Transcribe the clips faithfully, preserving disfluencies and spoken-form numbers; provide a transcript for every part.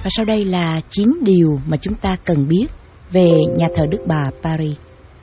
Và sau đây là chín điều mà chúng ta cần biết về nhà thờ Đức Bà Paris.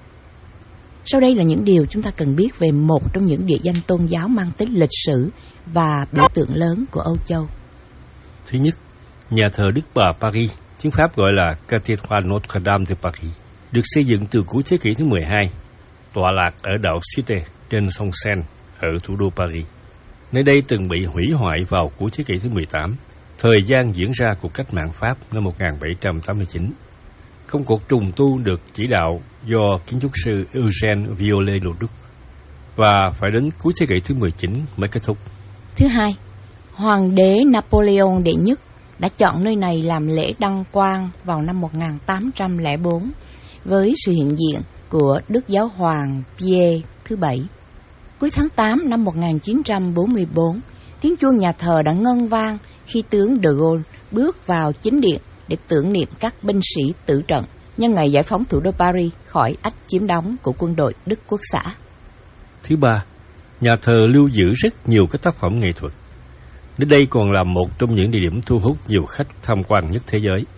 Sau đây là những điều chúng ta cần biết về một trong những địa danh tôn giáo mang tính lịch sử và biểu tượng lớn của Âu Châu. Thứ nhất, nhà thờ Đức Bà Paris, tiếng Pháp gọi là Cathédrale Notre-Dame de Paris, được xây dựng từ cuối thế kỷ thứ mười hai, tọa lạc ở đảo Cité trên sông Seine ở thủ đô Paris. Nơi đây từng bị hủy hoại vào cuối thế kỷ thứ mười tám, thời gian diễn ra cuộc cách mạng Pháp năm một nghìn bảy trăm tám mươi chín. Công cuộc trùng tu được chỉ đạo do kiến trúc sư Eugène Viollet-le-Duc và phải đến cuối thế kỷ thứ mười chín mới kết thúc. Thứ hai, Hoàng đế Napoleon đệ nhất đã chọn nơi này làm lễ đăng quang vào năm một nghìn tám trăm lẻ bốn với sự hiện diện của Đức Giáo hoàng Pierre thứ bảy. Cuối tháng tám năm một nghìn chín trăm bốn mươi bốn, tiếng chuông nhà thờ đã ngân vang khi tướng de Gaulle bước vào chính điện để tưởng niệm các binh sĩ tử trận nhân ngày giải phóng thủ đô Paris khỏi ách chiếm đóng của quân đội Đức Quốc xã. Thứ ba, nhà thờ lưu giữ rất nhiều các tác phẩm nghệ thuật. Nơi đây còn là một trong những địa điểm thu hút nhiều khách tham quan nhất thế giới.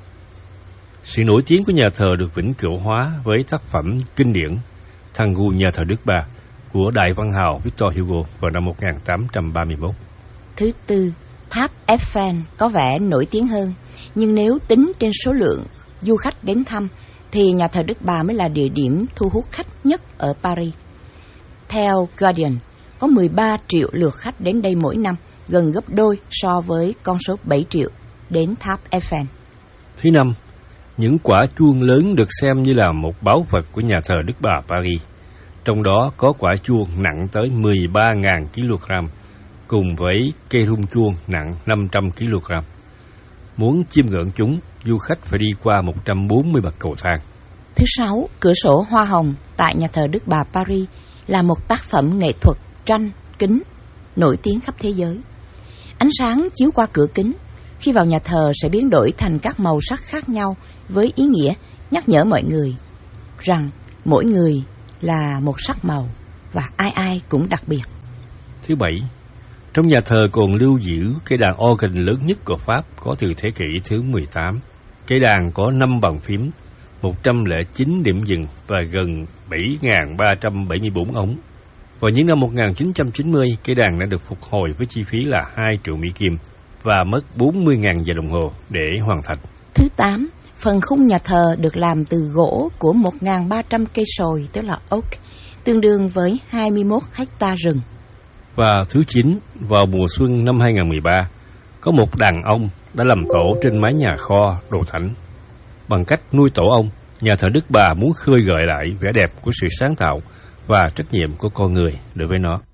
Sự nổi tiếng của nhà thờ được vĩnh cửu hóa với tác phẩm kinh điển Thằng Gu nhà thờ Đức Bà của đại văn hào Victor Hugo vào năm một nghìn tám trăm ba mươi mốt. Thứ tư, tháp Eiffel có vẻ nổi tiếng hơn, nhưng nếu tính trên số lượng du khách đến thăm thì nhà thờ Đức Bà mới là địa điểm thu hút khách nhất ở Paris. Theo Guardian, có mười ba triệu lượt khách đến đây mỗi năm, gần gấp đôi so với con số bảy triệu đến tháp Eiffel. Thứ năm, những quả chuông lớn được xem như là một báu vật của nhà thờ Đức Bà Paris. Trong đó có quả chuông nặng tới mười ba nghìn ki lô gam, cùng với cây rung chuông nặng năm trăm ki lô gam. Muốn chiêm ngưỡng chúng, du khách phải đi qua một trăm bốn mươi bậc cầu thang. Thứ sáu, cửa sổ hoa hồng tại nhà thờ Đức Bà Paris là một tác phẩm nghệ thuật tranh kính nổi tiếng khắp thế giới. Ánh sáng chiếu qua cửa kính khi vào nhà thờ sẽ biến đổi thành các màu sắc khác nhau, với ý nghĩa nhắc nhở mọi người rằng mỗi người là một sắc màu và ai ai cũng đặc biệt. Thứ bảy, trong nhà thờ còn lưu giữ cây đàn organ lớn nhất của Pháp có từ thế kỷ thứ mười tám. Cây đàn có năm bàn phím, một trăm lẻ chín điểm dừng và gần bảy nghìn ba trăm bảy mươi bốn ống. Vào những năm một nghìn chín trăm chín mươi, cây đàn đã được phục hồi với chi phí là hai triệu Mỹ Kim và mất bốn mươi nghìn giờ đồng hồ để hoàn thành. Thứ tám, phần khung nhà thờ được làm từ gỗ của một nghìn ba trăm cây sồi, tức là oak, tương đương với hai mươi mốt hecta rừng. Và thứ chín, vào mùa xuân năm hai nghìn không trăm mười ba, có một đàn ong đã làm tổ trên mái nhà kho đồ thánh. Bằng cách nuôi tổ ong, nhà thờ Đức Bà muốn khơi gợi lại vẻ đẹp của sự sáng tạo và trách nhiệm của con người đối với nó.